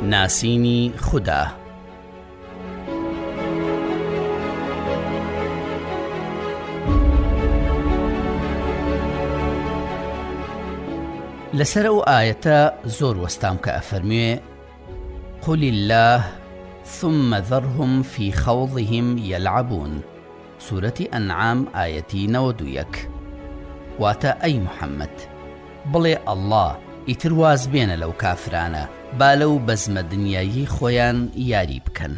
ناسینی خوددا. لەسەر ئەو ئاەتە زۆر وەستام کە ئەفەرموێ قل الله ثم ذرهم في خوضهم يلعبون. سورەتی ئەنعام ئاەتی 91. واتە ئەی محەممەد بڵێ ئەڵڵا ئیتر واز بێنە لەو کافرانە با لەو بەزمە دنیایی خۆیان یاری بکەن.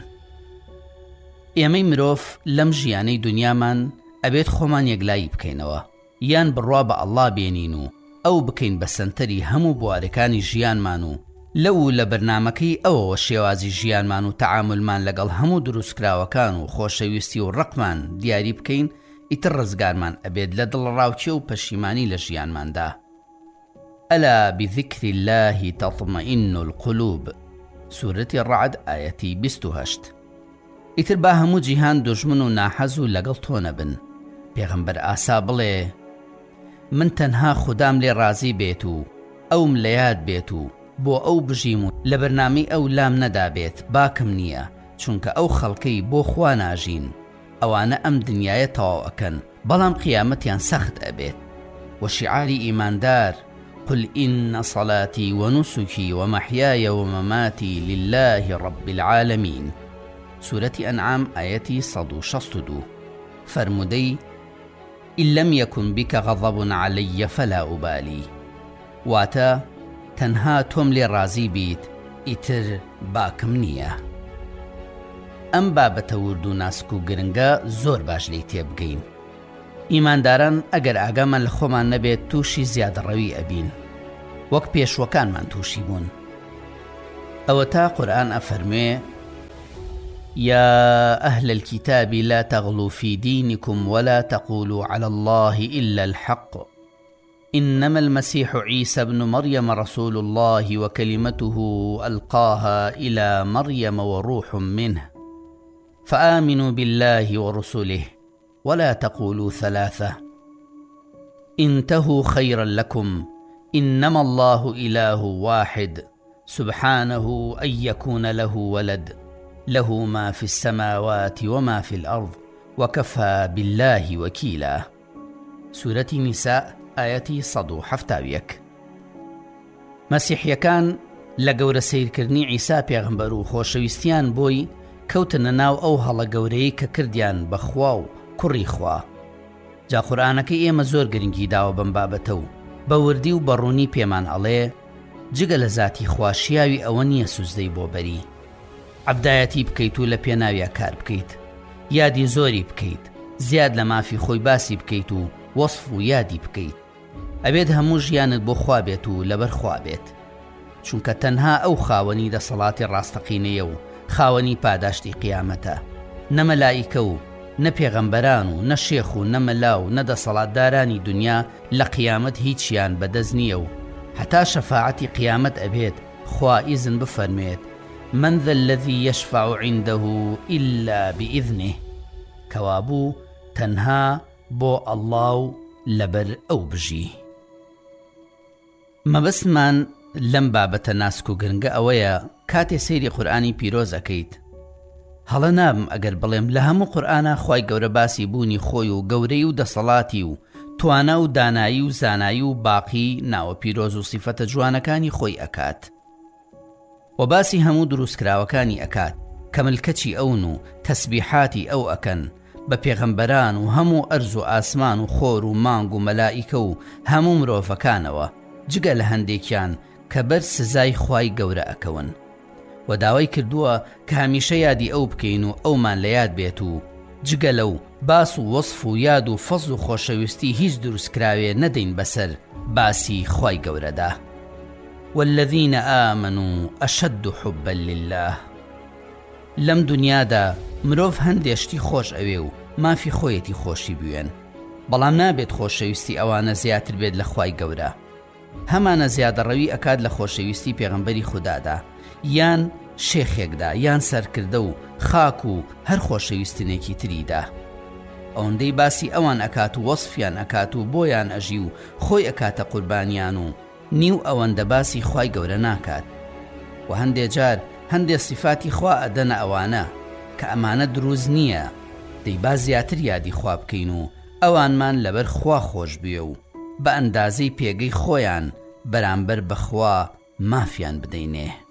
ئێمەی مرۆڤ لەم ژیانەی دنیامان ئەبێت خۆمان یەکلایی بکەینەوە، یان بڕوا بە ئەڵڵا بێنین و ئەو بکەین بە سەنتەری هەموو بوارەکانی ژیانمان و لەو لە بەرنامەکەی ئەوەوە شێوازی ژیانمان و تەعاملمان لەگەڵ هەموو دروستکراوەکان و خۆشەویستی و ڕقمان دیاری بکەین، ئیتر ڕزگارمان ئەبێت لە دڵڕاوچێ و پەشیمانی لە ژیانماندا. ئەلا بذکر الله تطمئن القلوب. سورەتی ڕعد ئاەتی 28. ئیتر با هەموو جیهان دوژمن و ناحەز و لەگەڵ تۆ نەبن. پێغەمبەر ئاسا بڵێ من تەنها خوددام لێ ڕازی بێت و ئەوم لە یاد بێت و بۆ ئەو بژیم و لە بەرنامەی ئەو لام نەدابێت باکم نییە، چونکە ئەو خەڵکەی بۆ خوا ناژین ئەوانە ئەم دنیایە تەواو ئەکەن، بەڵام قیامەتیان سەخت ئەبێت. وشعاری ئیماندار قل إن صلاتي ونسكي ومحياي ومماتي لله رب العالمين. سورة أنعام آياتي 162. فرمودي إن لم يكن بك غضب علي فلا أبالي. واتا تەنها تۆم لێ ڕازی بیت ئیتر باکم نییە. ئەم بابەتە ورد و ناسک و گرنگە زۆر باش لی تێبگەین. ئیمانداران ئەگەر ئاگامان لە خۆمان نەبێت تووشی زیادەڕەوی ئەبین، وەک پێشوەکانمان تووشی بوون. ئەوە تا قورئان ئەفەرموێ يا أهل الكتاب لا تغلوا في دينكم ولا تقولوا على الله إلا الحق إنما المسيح عيسى بن مريم رسول الله وكلمته ألقاها إلى مريم وروح منه فآمنوا بالله ورسله ولا تقولوا ثلاثة انتهوا خيرا لكم إنما الله إله واحد سبحانه أن يكون له ولد له ما في السماوات وما في الأرض وكفى بالله وكيلا. سورة نساء آياتي 171. مەسیحیەکان لە گەورە سیرکردنی عیسا پێغەمبەر و خۆشەویستیان بۆی کەوتنە ناو ئەو هەڵە گەورەی کە کردیان بە خوا و کوڕی خوا. جا قورئانەکەی ئێمە زۆر گرنگی داوە بەم بابەتە و بە وردی و بەڕوونی پێمان ئەڵێ جگە لە ذاتی خوا شیاوی ئەوە نییە سوزدەی بۆ بەری. عەبدایەتی بکەیت و لە پێناویە کار بکەیت، یادی زۆری بکەیت، زیاد لە مافی خۆی باسی بکەیت و وەصف و یادی بکەیت. ئەبێت هەموو ژیانت بۆ خوا بێت و لەبەر خوا بێت، چونکە تەنها ئەو خاوەنی دەسەڵاتی ڕاستەقینەیە و خاوەنی پاداشتی قیامەتە. نە مەلائیکە و نە پێغەمبەران و نە شێخ و نە مەلا و نە دەسەڵاتدارانی دنیا لە قیامەت هیچیان بەدەست نییە و هەتا شەفاعەتی قیامەت ئەبێت خوا ئیزن بفەرمێت من ذا الذي يشفع عنده إلا بإذنه، کەوابوو تەنها بۆ ئەڵڵا و لەبەر ئەو بژی. مەبەستمان لەم بابەتە ناسک و گرنگە ئەوەیە کاتێ سەیری قورئانی پیرۆز ئەکەیت هەڵە نابم ئەگەر بڵێم لە هەموو قورئانە خوای گەورە باسی بوونی خۆی و گەورەی و دەسەڵاتی و توانە و دانایی و زانایی و باقی ناوە پیرۆز و سیفەتە جوانەکانی خۆی ئەکات و باسی هەموو دروستکراوەکانی ئەکات کە ملکەچی ئەون و تەسبیحاتی ئەو ئەکەن بە پێغەمبەران و هەموو ئەرز و ئاسمان و خۆر و مانگ و مەلائیکە و هەموو مرۆڤەکانەوە جگە لە هەندێکیان کە بەر سزای خوای گەورە ئەکەون و داوای کردووە کە هەمیشە یادی ئەو بکەین و ئەومان لە یاد بێت و جگە لەو باس و وەصف و یاد و فەزل و خۆشەویستی هیچ دروستکراوێ نەدەین بەسەر باسی خوای گەورەدا. والذین آمنوا أشد حبا لله. لەم دنیادا مرۆڤ هەندێشتی خۆش ئەوێ و مافی خۆیەتی خۆشی بوێن، بەڵام نابێت خۆشەویستی ئەوانە زیاتر بێت لە خوای گەورە. هەمانە زیادەڕەوی ئەکات لە خۆشەویستی پێغەمبەری خوددادا یان شێخێکدا یان سەرکردە و خاک و هەر خۆشەویستنێکی تریدا. ئەوەندەی باسی ئەوان ئەکات و وەصفیان ئەکات و بۆیان ئەژی و خۆی ئەکاتە قوربانیان و نیو ئەوەندە باسی خوای گەورە ناکات. و هەندێک جار هەندێک صفاتی خوا ئەدەنە ئەوانە کە ئەمانە دروست نییە، دەیبا زیاتر یادی خوا بکەین و ئەوانمان لەبەر خوا خۆش بێ و بە ئەندازەی پێگەی خۆیان بەرامبەر بەخوا مافیان بدەینێ.